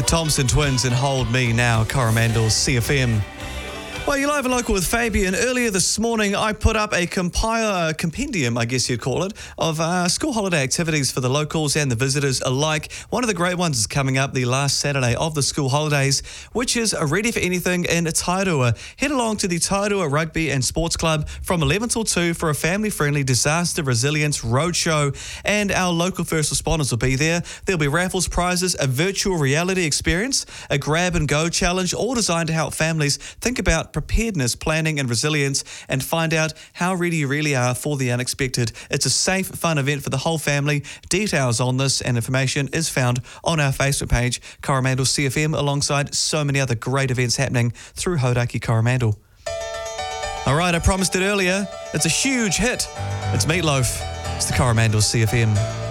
Thompson Twins and Hold Me Now, Coromandel CFM. Well, you're live and local with Fabian. Earlier this morning, I put up a compendium, I guess you'd call it, of school holiday activities for the locals and the visitors alike. One of the great ones is coming up the last Saturday of the school holidays, which is Ready for Anything in Tairua. Head along to the Tairua Rugby and Sports Club from 11 till 2 for a family-friendly disaster resilience roadshow, and our local first responders will be there. There'll be raffles, prizes, a virtual reality experience, a grab-and-go challenge, all designed to help families think about preparedness, planning and resilience, and find out how ready you really are for the unexpected. It's a safe, fun event for the whole family. Details on this and information is found on our Facebook page, Coromandel CFM, alongside so many other great events happening through Hauraki Coromandel. All right, I promised it earlier. It's a huge hit. It's Meatloaf. It's the Coromandel CFM.